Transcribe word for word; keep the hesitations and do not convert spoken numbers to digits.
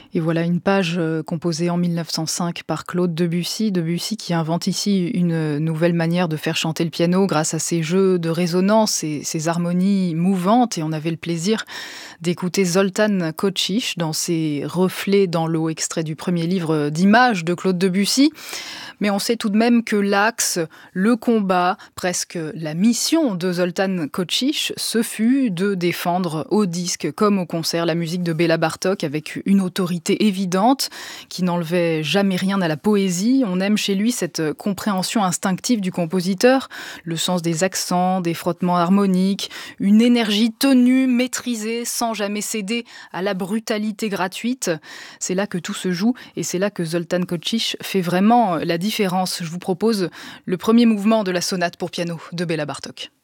Et voilà une page euh, composée en mille neuf cent cinq par Claude Debussy. Debussy qui invente ici une nouvelle manière de faire chanter le piano grâce à ses jeux de résonance et ses harmonies mouvantes. Et on avait le plaisir d'écouter Zoltán Kocsich dans ses Reflets dans l'eau, extrait du premier livre d'images de Claude Debussy. Mais on sait tout de même que l'axe, le combat, presque la mission de Zoltán Kocsich, ce fut de défendre au disque comme au concert la musique de Béla Bartók avec une autorité évidente qui n'enlevait jamais rien à la poésie. On aime chez lui cette compréhension instinctive du compositeur, le sens des accents, des frottements harmoniques, une énergie tenue, maîtrisée, sans jamais céder à la brutalité gratuite. C'est là que tout se joue et c'est là que Zoltán Kocsich fait vraiment la différence. Je vous propose le premier mouvement de la sonate pour piano de Béla Bartók.